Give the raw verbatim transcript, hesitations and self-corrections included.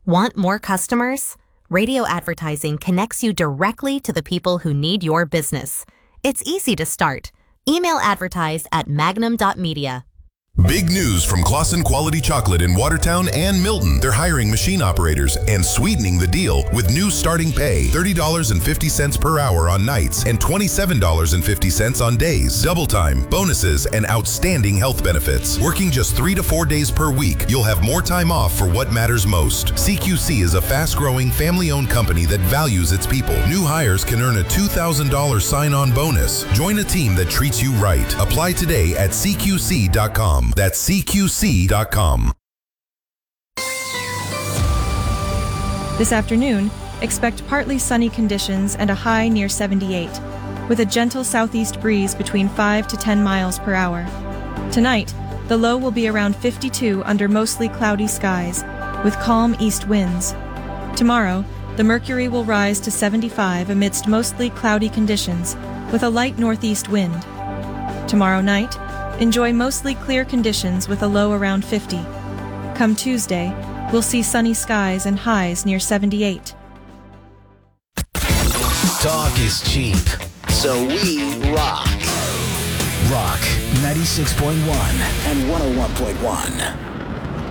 Want more customers? Radio advertising connects you directly to the people who need your business. It's easy to start. Email advertise at magnum dot media. Big news from Claussen Quality Chocolate in Watertown and Milton. They're hiring machine operators and sweetening the deal with new starting pay, thirty dollars and fifty cents per hour on nights and twenty-seven dollars and fifty cents on days. Double time, bonuses, and outstanding health benefits. Working just three to four days per week, you'll have more time off for what matters most. C Q C is a fast-growing, family-owned company that values its people. New hires can earn a two thousand dollars sign-on bonus. Join a team that treats you right. Apply today at C Q C dot com. That's C Q C dot com. This afternoon, expect partly sunny conditions and a high near seventy-eight, with a gentle southeast breeze between five to ten miles per hour. Tonight, the low will be around fifty-two under mostly cloudy skies, with calm east winds. Tomorrow, the mercury will rise to seventy-five amidst mostly cloudy conditions, with a light northeast wind. Tomorrow night, enjoy mostly clear conditions with a low around fifty. Come Tuesday, we'll see sunny skies and highs near seventy-eight. Talk is cheap, so we rock. Rock ninety-six point one and one oh one point one.